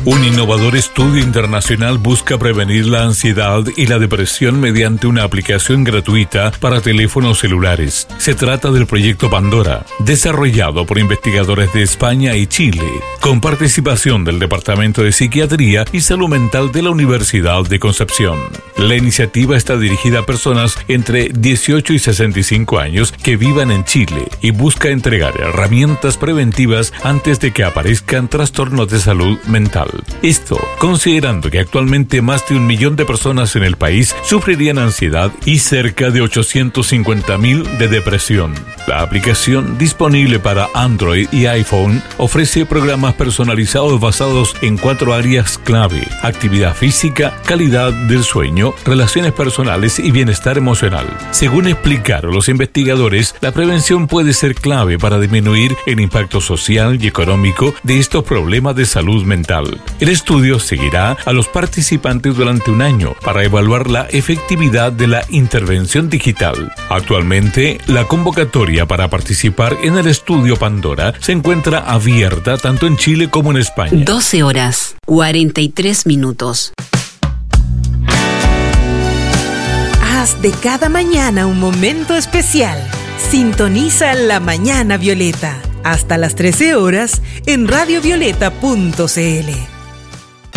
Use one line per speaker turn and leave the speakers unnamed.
Un innovador estudio internacional busca prevenir la ansiedad y la depresión mediante una aplicación gratuita para teléfonos celulares. Se trata del proyecto Pandora, desarrollado por investigadores de España y Chile, con participación del Departamento de Psiquiatría y Salud Mental de la Universidad de Concepción. La iniciativa está dirigida a personas entre 18 y 65 años que vivan en Chile y busca entregar herramientas preventivas antes de que aparezcan trastornos de salud mental. Esto, considerando que actualmente más de 1 millón de personas en el país sufrirían ansiedad y cerca de 850.000 de depresión. La aplicación, disponible para Android y iPhone, ofrece programas personalizados basados en 4 áreas clave: actividad física, calidad del sueño, relaciones personales y bienestar emocional. Según explicaron los investigadores, la prevención puede ser clave para disminuir el impacto social y económico de estos problemas de salud mental. El estudio seguirá a los participantes durante 1 año para evaluar la efectividad de la intervención digital. Actualmente, la convocatoria para participar en el estudio Pandora se encuentra abierta tanto en Chile como en España.
12 horas, 43 minutos.
Haz de cada mañana un momento especial. Sintoniza La Mañana Violeta. Hasta las 13 horas en radiovioleta.cl.